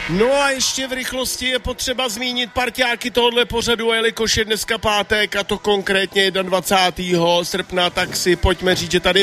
No a ještě v rychlosti je potřeba zmínit parťáky tohohle pořadu, jelikož je dneska pátek a to konkrétně 21. srpna, tak si pojďme říct, že tady